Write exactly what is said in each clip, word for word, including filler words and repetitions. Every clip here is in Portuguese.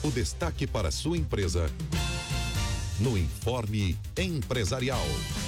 O destaque para sua empresa no Informe Empresarial.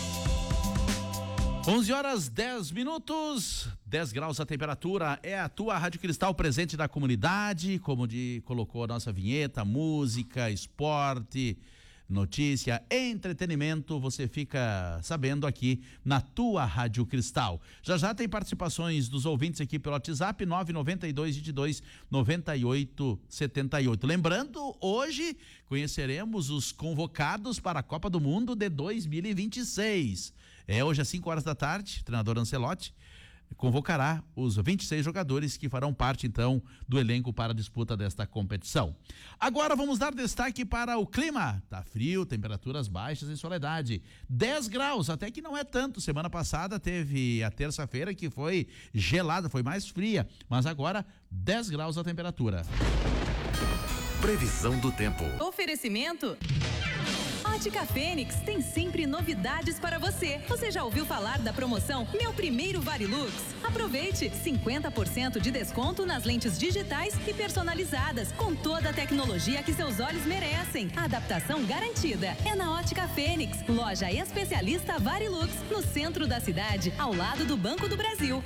onze horas dez minutos, dez graus a temperatura. É a tua Rádio Cristal presente na comunidade, como de, colocou a nossa vinheta, música, esporte, notícia, entretenimento, você fica sabendo aqui na tua Rádio Cristal. Já já tem participações dos ouvintes aqui pelo WhatsApp, nove nove dois, vinte e dois, noventa e oito, setenta e oito. Lembrando, hoje conheceremos os convocados para a Copa do Mundo de dois mil e vinte e seis. É hoje às cinco horas da tarde, o treinador Ancelotti convocará os vinte e seis jogadores que farão parte, então, do elenco para a disputa desta competição. Agora vamos dar destaque para o clima. Tá frio, temperaturas baixas em Soledade. dez graus, até que não é tanto. Semana passada teve a terça-feira que foi gelada, foi mais fria, mas agora dez graus a temperatura. Previsão do tempo. Oferecimento Ótica Fênix tem sempre novidades para você. Você já ouviu falar da promoção Meu Primeiro Varilux? Aproveite cinquenta por cento de desconto nas lentes digitais e personalizadas, com toda a tecnologia que seus olhos merecem. Adaptação garantida. É na Ótica Fênix, loja especialista Varilux, no centro da cidade, ao lado do Banco do Brasil.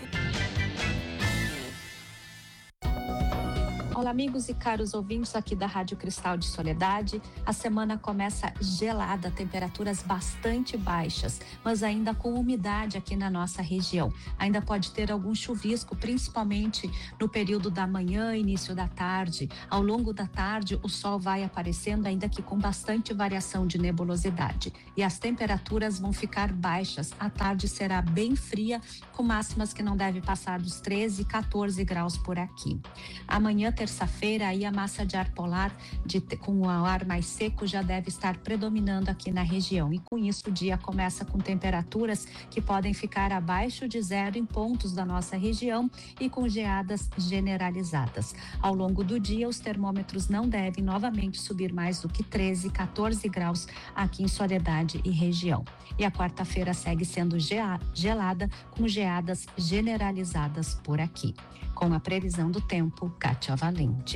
Olá, amigos e caros ouvintes aqui da Rádio Cristal de Soledade. A semana começa gelada, temperaturas bastante baixas, mas ainda com umidade aqui na nossa região. Ainda pode ter algum chuvisco, principalmente no período da manhã, início da tarde. Ao longo da tarde, o sol vai aparecendo, ainda que com bastante variação de nebulosidade. E as temperaturas vão ficar baixas. A tarde será bem fria, com máximas que não devem passar dos treze, quatorze graus por aqui. Amanhã, terça-feira, aí a massa de ar polar de, com o ar mais seco já deve estar predominando aqui na região, e com isso o dia começa com temperaturas que podem ficar abaixo de zero em pontos da nossa região e com geadas generalizadas. Ao longo do dia, os termômetros não devem novamente subir mais do que treze, quatorze graus aqui em Soledade e região. E a quarta-feira segue sendo gelada, com geadas generalizadas por aqui. Com a previsão do tempo, Kátia Valente.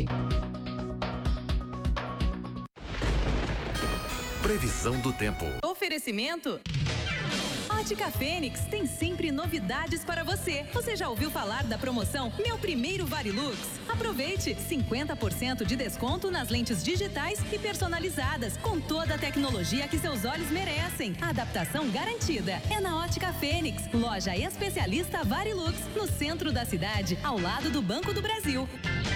Previsão do tempo. Oferecimento Ótica Fênix tem sempre novidades para você. Você já ouviu falar da promoção Meu Primeiro Varilux? Aproveite cinquenta por cento de desconto nas lentes digitais e personalizadas, com toda a tecnologia que seus olhos merecem. Adaptação garantida. É na Ótica Fênix, loja especialista Varilux, no centro da cidade, ao lado do Banco do Brasil.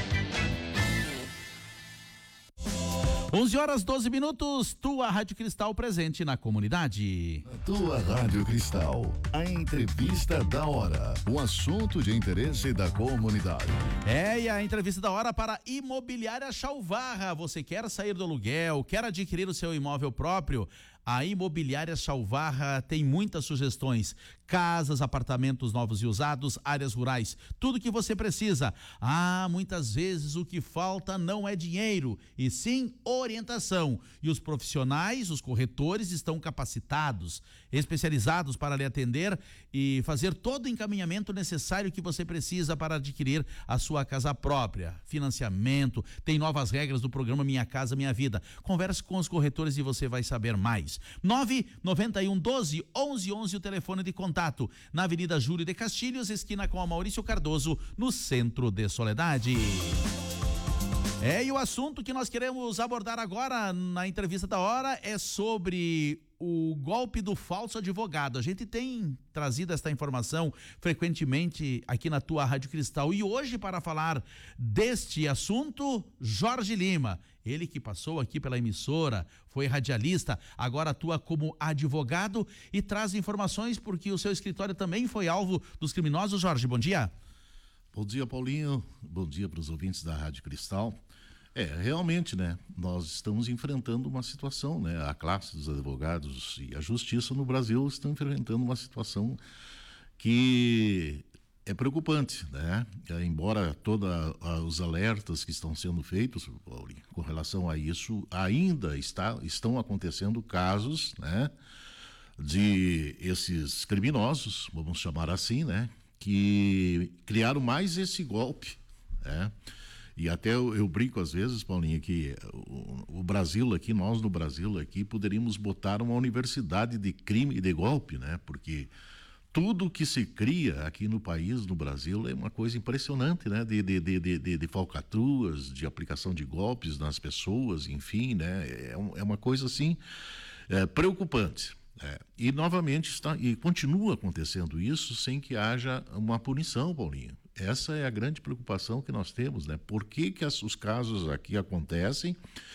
onze horas, doze minutos, tua Rádio Cristal presente na comunidade. Tua Rádio Cristal, a entrevista da hora, o assunto de interesse da comunidade. É, e a entrevista da hora para Imobiliária Chalvarra. Você quer sair do aluguel, quer adquirir o seu imóvel próprio? A Imobiliária Chalvarra tem muitas sugestões: casas, apartamentos novos e usados, áreas rurais, tudo que você precisa. Ah, muitas vezes o que falta não é dinheiro, e sim orientação. E os profissionais, os corretores, estão capacitados, especializados para lhe atender e fazer todo o encaminhamento necessário que você precisa para adquirir a sua casa própria. Financiamento, tem novas regras do programa Minha Casa Minha Vida. Converse com os corretores e você vai saber mais. nove nove um, doze, onze, onze, o telefone de contato, na Avenida Júlio de Castilhos, esquina com a Maurício Cardoso, no centro de Soledade. É, e o assunto que nós queremos abordar agora na entrevista da hora é sobre o golpe do falso advogado. A gente tem trazido esta informação frequentemente aqui na tua Rádio Cristal, e hoje, para falar deste assunto, Jorge Lima, ele que passou aqui pela emissora, foi radialista, agora atua como advogado e traz informações porque o seu escritório também foi alvo dos criminosos. Jorge, bom dia. Bom dia, Paulinho. Bom dia para os ouvintes da Rádio Cristal. É, realmente, né, nós estamos enfrentando uma situação, né, a classe dos advogados e a justiça no Brasil estão enfrentando uma situação que é preocupante, né, embora todos os alertas que estão sendo feitos, Paulinho, com relação a isso, ainda está, estão acontecendo casos, né, de esses criminosos, vamos chamar assim, né, que criaram mais esse golpe, né. E até eu, eu brinco às vezes, Paulinho, que o, o Brasil aqui, nós no Brasil aqui, poderíamos botar uma universidade de crime e de golpe, né? Porque tudo que se cria aqui no país, no Brasil, é uma coisa impressionante, né? De, de, de, de, de falcatruas, de aplicação de golpes nas pessoas, enfim, né? É, é uma coisa assim é, preocupante. É, e novamente está e continua acontecendo isso sem que haja uma punição, Paulinho. Essa é a grande preocupação que nós temos, né? Por que que as, os casos aqui acontecem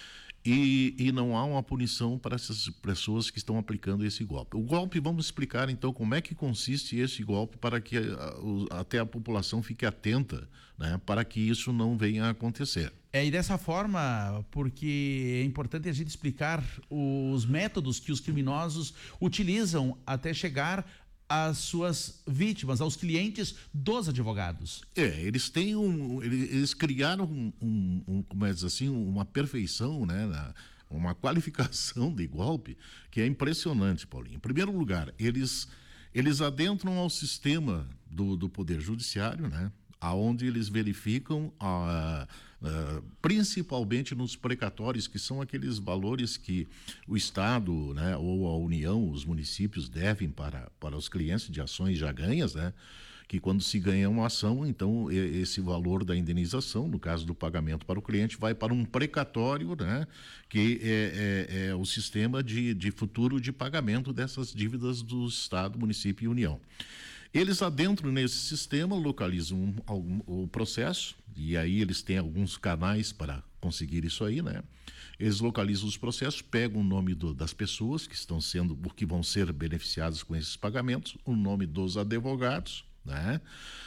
e, e não há uma punição para essas pessoas que estão aplicando esse golpe? O golpe, vamos explicar então como é que consiste esse golpe para que a, o, até a população fique atenta, né? Para que isso não venha a acontecer. É, e dessa forma, porque é importante a gente explicar os métodos que os criminosos utilizam até chegar às suas vítimas, aos clientes dos advogados. É, eles têm um, eles, eles criaram um, um, um, como é dizer assim, uma perfeição, né, na, uma qualificação de golpe que é impressionante, Paulinho. Em primeiro lugar, eles, eles adentram ao sistema do, do Poder Judiciário, né, aonde eles verificam, ah, ah, principalmente nos precatórios, que são aqueles valores que o Estado, né, ou a União, os municípios devem para, para os clientes de ações já ganhas, né, que quando se ganha uma ação, então esse valor da indenização, no caso do pagamento para o cliente, vai para um precatório, né, que é, é, é o sistema de, de futuro de pagamento dessas dívidas do Estado, município e União. Eles adentram nesse sistema, localizam algum, o processo, e aí eles têm alguns canais para conseguir isso aí, né? Eles localizam os processos, pegam o nome do, das pessoas que estão sendo, que vão ser beneficiadas com esses pagamentos, o nome dos advogados, né?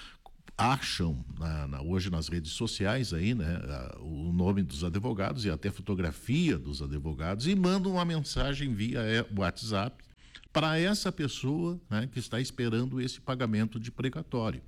Acham na, na, hoje nas redes sociais aí, né, o nome dos advogados e até fotografia dos advogados e mandam uma mensagem via WhatsApp para essa pessoa, né, que está esperando esse pagamento de precatório.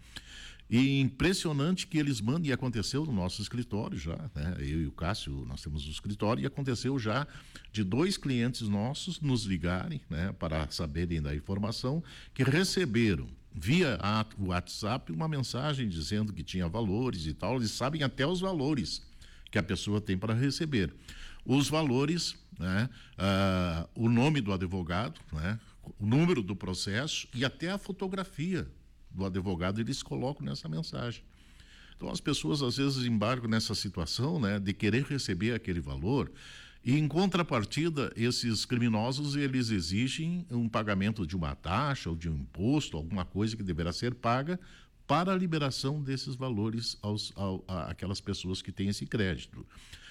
E impressionante que eles mandam, e aconteceu no nosso escritório já, né, eu e o Cássio, nós temos o escritório, e aconteceu já de dois clientes nossos nos ligarem, né, para saberem da informação, que receberam via o WhatsApp uma mensagem dizendo que tinha valores e tal, eles sabem até os valores que a pessoa tem para receber. Os valores, né, uh, o nome do advogado, né, o número do processo e até a fotografia do advogado eles colocam nessa mensagem. Então as pessoas às vezes embarcam nessa situação, né, de querer receber aquele valor e em contrapartida esses criminosos eles exigem um pagamento de uma taxa ou de um imposto, alguma coisa que deverá ser paga para a liberação desses valores aos, ao, a, aquelas pessoas que têm esse crédito.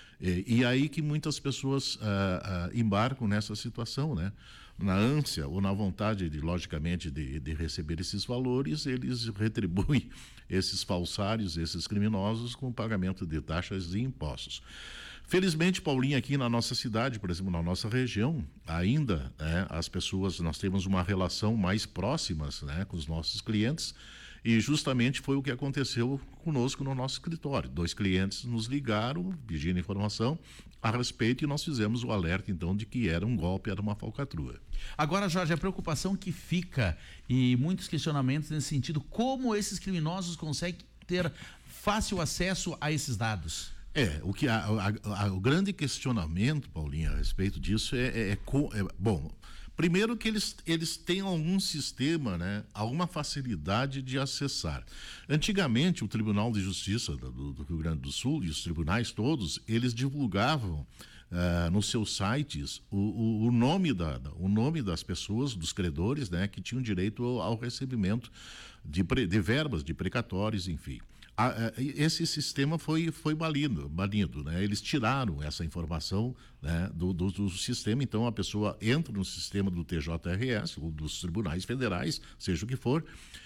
E, e aí que muitas pessoas ah, ah, embarcam nessa situação, né? Na ânsia ou na vontade, de, logicamente, de, de receber esses valores, eles retribuem esses falsários, esses criminosos, com o pagamento de taxas e impostos. Felizmente, Paulinho, aqui na nossa cidade, por exemplo, na nossa região, ainda, né, as pessoas, nós temos uma relação mais próxima, né, com os nossos clientes, e justamente foi o que aconteceu conosco no nosso escritório. Dois clientes nos ligaram, pedindo informação a respeito, e nós fizemos o alerta, então, de que era um golpe, era uma falcatrua. Agora, Jorge, a preocupação que fica, e muitos questionamentos nesse sentido, como esses criminosos conseguem ter fácil acesso a esses dados? É, o, que a, a, a, o grande questionamento, Paulinho, a respeito disso é, é, é, é bom... Primeiro que eles, eles têm algum sistema, né, alguma facilidade de acessar. Antigamente, o Tribunal de Justiça do, do Rio Grande do Sul e os tribunais todos, eles divulgavam uh, nos seus sites o, o, o, nome da, o nome das pessoas, dos credores, né, que tinham direito ao, ao recebimento de, pre, de verbas, de precatórios, enfim. Esse sistema foi, foi banido, banido, né? Eles tiraram essa informação, né, do, do, do sistema, então a pessoa entra no sistema do T J R S, ou dos tribunais federais, seja o que for,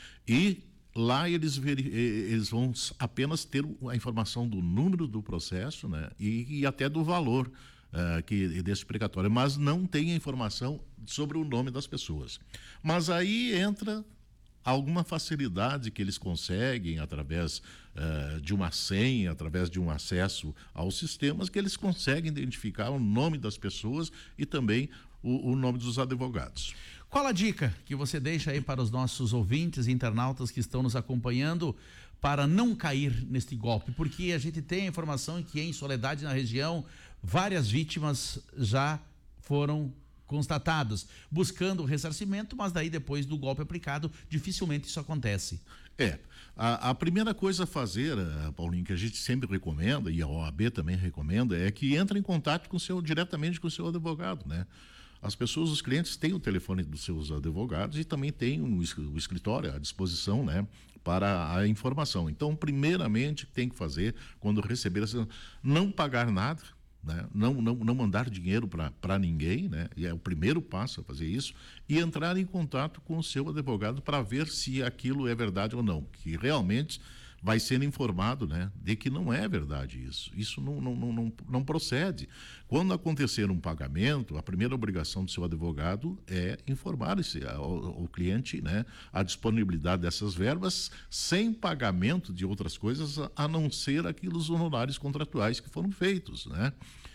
e lá eles, eles vão apenas ter a informação do número do processo, né, e, e até do valor uh, que, desse precatório, mas não tem a informação sobre o nome das pessoas. Mas aí entra alguma facilidade que eles conseguem através uh, de uma senha, através de um acesso aos sistemas, que eles conseguem identificar o nome das pessoas e também o, o nome dos advogados. Qual a dica que você deixa aí para os nossos ouvintes e internautas que estão nos acompanhando para não cair neste golpe? Porque a gente tem a informação que em Soledade, na região, várias vítimas já foram constatadas, buscando o ressarcimento, mas daí depois do golpe aplicado, dificilmente isso acontece. É, a, a primeira coisa a fazer, Paulinho, que a gente sempre recomenda, e a O A B também recomenda, é que entre em contato com o seu, diretamente com o seu advogado, né? As pessoas, os clientes têm o telefone dos seus advogados e também têm o, o escritório à disposição, né, para a informação. Então, primeiramente, tem que fazer, quando receber, não pagar nada, né? Não, não, não mandar dinheiro para ninguém, né? E é o primeiro passo a fazer isso, e entrar em contato com o seu advogado para ver se aquilo é verdade ou não, que realmente vai ser informado, né, de que não é verdade isso. Isso não, não, não, não, não procede. Quando acontecer um pagamento, a primeira obrigação do seu advogado é informar esse, ao, ao cliente, né, a disponibilidade dessas verbas sem pagamento de outras coisas, a não ser aqueles honorários contratuais que foram feitos, né?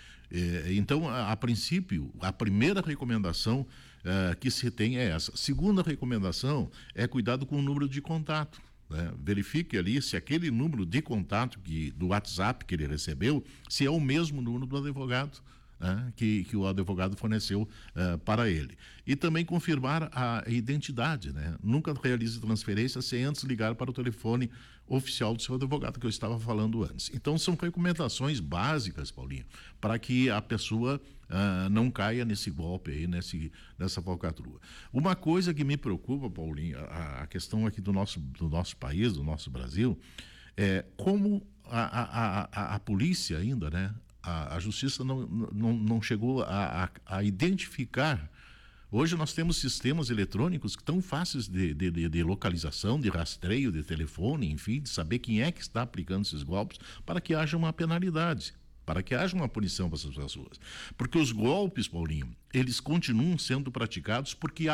É, então, a, a princípio, a primeira recomendação é, que se tem é essa. Segunda recomendação é cuidado com o número de contato. Né? Verifique ali se aquele número de contato que, do WhatsApp que ele recebeu, se é o mesmo número do advogado, né? que, que o advogado forneceu uh, para ele. E também confirmar a identidade, né? Nunca realize transferência sem antes ligar para o telefone oficial do seu advogado, que eu estava falando antes. Então, são recomendações básicas, Paulinho, para que a pessoa uh, não caia nesse golpe aí, nesse, nessa falcatrua. Uma coisa que me preocupa, Paulinho, a, a questão aqui do nosso, do nosso país, do nosso Brasil, é como a, a, a, a polícia ainda, né? A, a justiça não, não, não chegou a, a, a identificar. Hoje nós temos sistemas eletrônicos que tão fáceis de, de, de localização, de rastreio, de telefone, enfim, de saber quem é que está aplicando esses golpes, para que haja uma penalidade, para que haja uma punição para essas pessoas. Porque os golpes, Paulinho, eles continuam sendo praticados porque